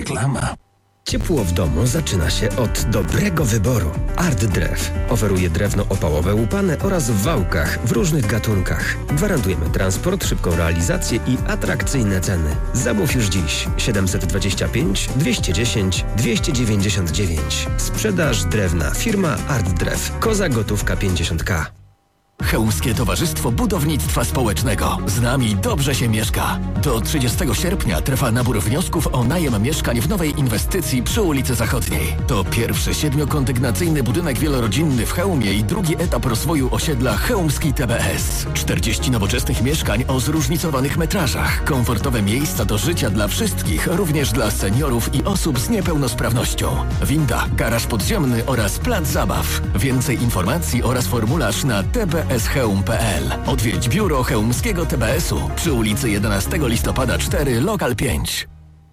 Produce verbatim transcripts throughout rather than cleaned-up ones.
Reklama. Ciepło w domu zaczyna się od dobrego wyboru. Art Drew oferuje drewno opałowe łupane oraz w wałkach w różnych gatunkach. Gwarantujemy transport, szybką realizację i atrakcyjne ceny. Zamów już dziś siedem dwa pięć, dwieście dziesięć, dwieście dziewięćdziesiąt dziewięć. Sprzedaż drewna. Firma Art Drew. Koza gotówka pięćdziesiąt ka. Chełmskie Towarzystwo Budownictwa Społecznego. Z nami dobrze się mieszka. Do trzydziestego sierpnia trwa nabór wniosków o najem mieszkań w nowej inwestycji przy ulicy Zachodniej. To pierwszy siedmiokondygnacyjny budynek wielorodzinny w Chełmie i drugi etap rozwoju osiedla Chełmski T B S. czterdzieści nowoczesnych mieszkań o zróżnicowanych metrażach. Komfortowe miejsca do życia dla wszystkich, również dla seniorów i osób z niepełnosprawnością. Winda, garaż podziemny oraz plac zabaw. Więcej informacji oraz formularz na t b s chełm kropka p l. Odwiedź biuro Chełmskiego T B S u przy ulicy jedenastego listopada cztery, lokal pięć.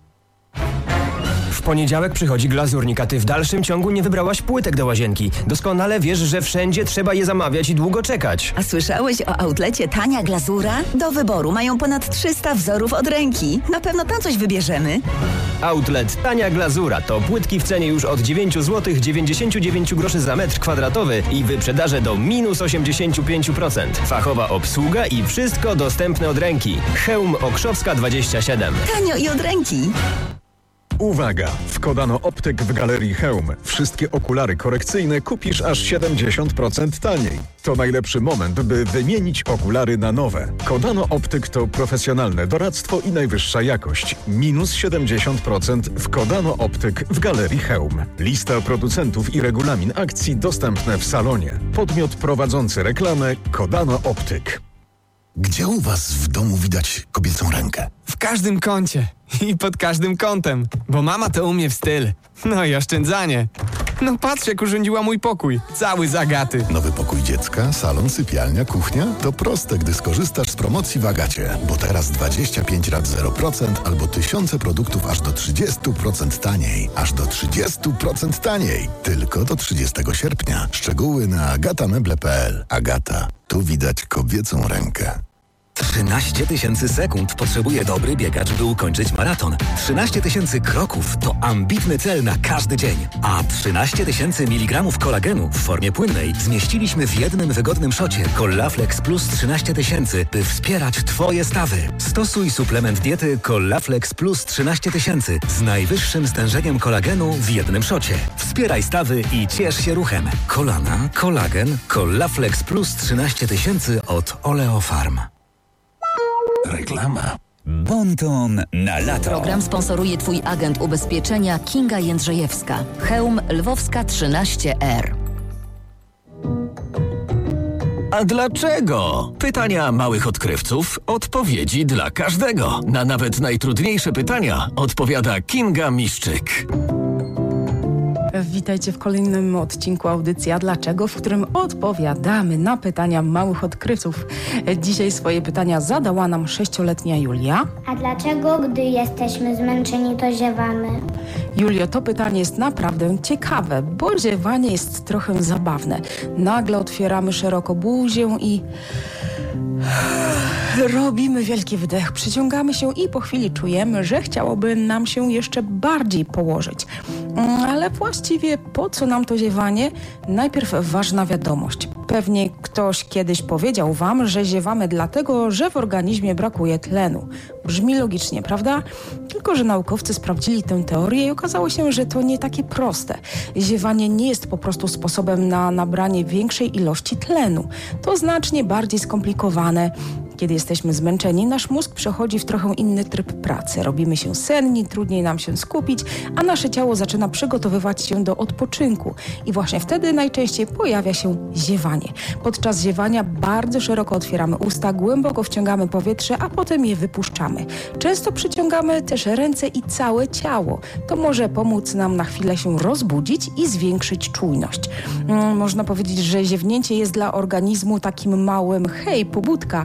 W poniedziałek przychodzi glazurnik, a ty w dalszym ciągu nie wybrałaś płytek do łazienki. Doskonale wiesz, że wszędzie trzeba je zamawiać i długo czekać. A słyszałeś o outlecie Tania Glazura? Do wyboru mają ponad trzysta wzorów od ręki. Na pewno tam coś wybierzemy. Outlet Tania Glazura to płytki w cenie już od dziewięć złotych dziewięćdziesiąt dziewięć groszy za metr kwadratowy i wyprzedaże do minus osiemdziesiąt pięć procent. Fachowa obsługa i wszystko dostępne od ręki. Chełm Okrzowska dwadzieścia siedem. Tanio i od ręki. Uwaga! W Kodano Optyk w Galerii Chełm wszystkie okulary korekcyjne kupisz aż siedemdziesiąt procent taniej. To najlepszy moment, by wymienić okulary na nowe. Kodano Optyk to profesjonalne doradztwo i najwyższa jakość. Minus siedemdziesiąt procent w Kodano Optyk w Galerii Chełm. Lista producentów i regulamin akcji dostępne w salonie. Podmiot prowadzący reklamę Kodano Optyk. Gdzie u was w domu widać kobiecą rękę? W każdym kącie i pod każdym kątem, bo mama to umie w styl. No i oszczędzanie. No patrz, jak urządziła mój pokój. Cały z Agaty. Nowy pokój dziecka, salon, sypialnia, kuchnia? To proste, gdy skorzystasz z promocji w Agacie. Bo teraz dwadzieścia pięć rat zero procent albo tysiące produktów aż do trzydzieści procent taniej. Aż do trzydzieści procent taniej. Tylko do trzydziestego sierpnia. Szczegóły na agatameble kropka p l. Agata. Tu widać kobiecą rękę. trzynaście tysięcy sekund potrzebuje dobry biegacz, by ukończyć maraton. trzynaście tysięcy kroków to ambitny cel na każdy dzień. A trzynaście tysięcy miligramów kolagenu w formie płynnej zmieściliśmy w jednym wygodnym szocie Collaflex Plus trzynaście tysięcy, by wspierać Twoje stawy. Stosuj suplement diety Collaflex Plus trzynaście tysięcy z najwyższym stężeniem kolagenu w jednym szocie. Wspieraj stawy i ciesz się ruchem. Kolana, kolagen, Collaflex Plus trzynaście tysięcy od Oleofarm. Reklama. Bonton na lato. Program sponsoruje Twój agent ubezpieczenia Kinga Jędrzejewska. Chełm Lwowska trzynaście R. A dlaczego? Pytania małych odkrywców, odpowiedzi dla każdego. Na nawet najtrudniejsze pytania odpowiada Kinga Miszczyk. Witajcie w kolejnym odcinku audycji A Dlaczego, w którym odpowiadamy na pytania małych odkrywców. Dzisiaj swoje pytania zadała nam sześcioletnia Julia. A dlaczego, gdy jesteśmy zmęczeni, to ziewamy? Julio, to pytanie jest naprawdę ciekawe, bo ziewanie jest trochę zabawne. Nagle otwieramy szeroko buzię i... robimy wielki wdech, przyciągamy się i po chwili czujemy, że chciałoby nam się jeszcze bardziej położyć. Ale właściwie po co nam to ziewanie? Najpierw ważna wiadomość. Pewnie ktoś kiedyś powiedział wam, że ziewamy dlatego, że w organizmie brakuje tlenu. Brzmi logicznie, prawda? Tylko że naukowcy sprawdzili tę teorię i okazało się, że to nie takie proste. Ziewanie nie jest po prostu sposobem na nabranie większej ilości tlenu. To znacznie bardziej skomplikowane. Kiedy jesteśmy zmęczeni, nasz mózg przechodzi w trochę inny tryb pracy. Robimy się senni, trudniej nam się skupić, a nasze ciało zaczyna przygotowywać się do odpoczynku. I właśnie wtedy najczęściej pojawia się ziewanie. Podczas ziewania bardzo szeroko otwieramy usta, głęboko wciągamy powietrze, a potem je wypuszczamy. Często przyciągamy też ręce i całe ciało. To może pomóc nam na chwilę się rozbudzić i zwiększyć czujność. Hmm, można powiedzieć, że ziewnięcie jest dla organizmu takim małym hej, pobudka,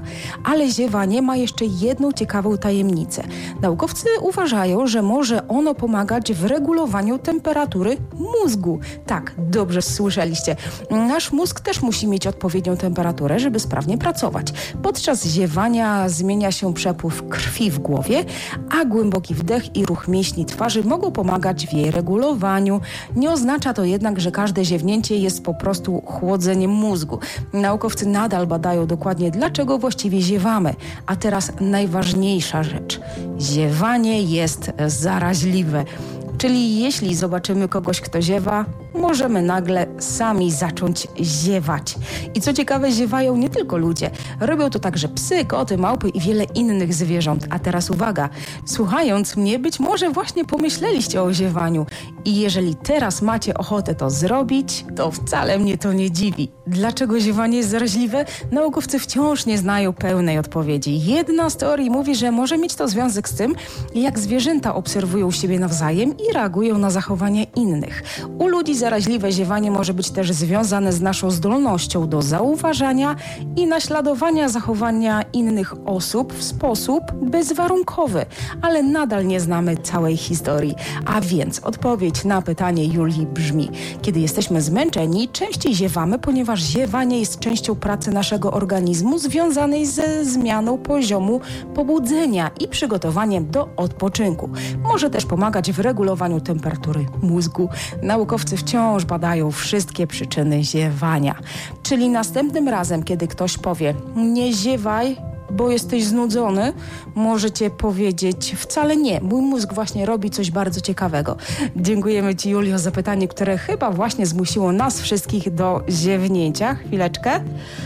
Ale ziewanie ma jeszcze jedną ciekawą tajemnicę. Naukowcy uważają, że może ono pomagać w regulowaniu temperatury mózgu. Tak, dobrze słyszeliście. Nasz mózg też musi mieć odpowiednią temperaturę, żeby sprawnie pracować. Podczas ziewania zmienia się przepływ krwi w głowie, a głęboki wdech i ruch mięśni twarzy mogą pomagać w jej regulowaniu. Nie oznacza to jednak, że każde ziewnięcie jest po prostu chłodzeniem mózgu. Naukowcy nadal badają dokładnie, dlaczego właściwie ziewamy. A teraz najważniejsza rzecz. Ziewanie jest zaraźliwe. Czyli jeśli zobaczymy kogoś, kto ziewa, możemy nagle sami zacząć ziewać. I co ciekawe, ziewają nie tylko ludzie. Robią to także psy, koty, małpy i wiele innych zwierząt. A teraz uwaga, słuchając mnie, być może właśnie pomyśleliście o ziewaniu. I jeżeli teraz macie ochotę to zrobić, to wcale mnie to nie dziwi. Dlaczego ziewanie jest zaraźliwe? Naukowcy wciąż nie znają pełnej odpowiedzi. Jedna z teorii mówi, że może mieć to związek z tym, jak zwierzęta obserwują siebie nawzajem i reagują na zachowania innych. U ludzi zaraźliwe ziewanie może być też związane z naszą zdolnością do zauważania i naśladowania zachowania innych osób w sposób bezwarunkowy, ale nadal nie znamy całej historii. A więc odpowiedź na pytanie Julii brzmi: kiedy jesteśmy zmęczeni, częściej ziewamy, ponieważ ziewanie jest częścią pracy naszego organizmu związanej ze zmianą poziomu pobudzenia i przygotowaniem do odpoczynku. Może też pomagać w regulowaniu temperatury mózgu. Naukowcy wciąż badają wszystkie przyczyny ziewania. Czyli następnym razem, kiedy ktoś powie: nie ziewaj, bo jesteś znudzony, możecie powiedzieć: wcale nie, mój mózg właśnie robi coś bardzo ciekawego. Dziękujemy Ci, Julio, za pytanie, które chyba właśnie zmusiło nas wszystkich do ziewnięcia. Chwileczkę.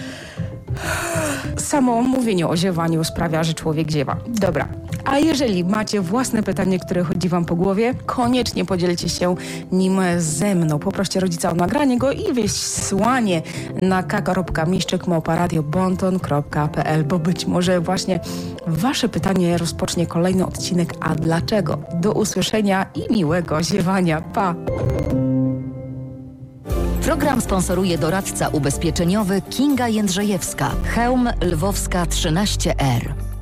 Samo mówienie o ziewaniu sprawia, że człowiek ziewa. Dobra. A jeżeli macie własne pytanie, które chodzi Wam po głowie, koniecznie podzielcie się nim ze mną. Poproście rodzica o nagranie go i wysłanie na ka kropka miszczyk małpa radio bonton kropka pe el, bo być może właśnie Wasze pytanie rozpocznie kolejny odcinek A dlaczego? Do usłyszenia i miłego ziewania. Pa! Program sponsoruje doradca ubezpieczeniowy Kinga Jędrzejewska, Chełm Lwowska trzynaście R.